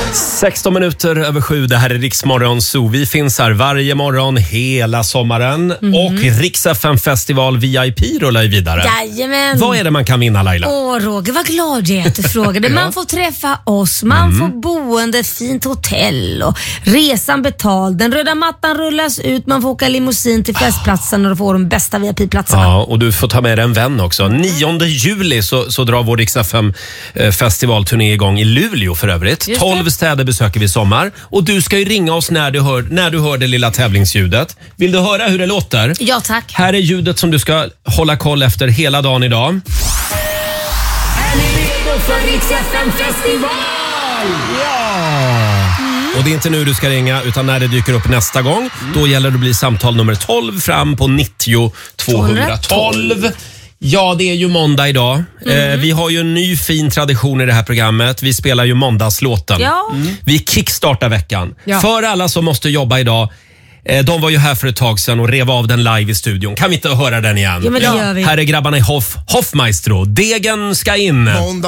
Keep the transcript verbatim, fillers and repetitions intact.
sexton minuter över sju, det här är Rix Morgon Zoo. Vi finns här varje morgon hela sommaren. Mm. Och Rix F M Festival V I P rullar ju vidare. Jajamän. Vad är det man kan vinna, Laila? Åh Roger, vad glad jag är att du frågade. Man får träffa oss, man mm. får boende, fint hotell och resan betald. Den röda mattan rullas ut, man får åka limousin till festplatsen och får de bästa V I P-platserna. Ja, och du får ta med dig en vän också. nionde juli så, så drar vår Rix F M festivalturné igång i Luleå för övrigt. tolv städer besöker vi i sommar. Och du ska ju ringa oss när du hör, när du hör det lilla tävlingsljudet. Vill du höra hur det låter? Ja, tack. Här är ljudet som du ska hålla koll efter hela dagen idag. Är ni redo för Rix F M festival? Ja! Mm. Och det är inte nu du ska ringa utan när det dyker upp nästa gång. Mm. Då gäller det att bli samtal nummer tolv fram på nittio tvåhundratolv. Ja, det är ju måndag idag. Mm. Eh, vi har ju en ny fin tradition i det här programmet. Vi spelar ju måndagslåten. Ja. Mm. Vi kickstartar veckan. Ja. För alla som måste jobba idag. Eh, de var ju här för ett tag sedan och rev av den live i studion. Kan vi inte höra den igen? Ja, men det gör vi. Här är grabbarna i Hoff, Hoffmaestro. Degen ska in. Måndag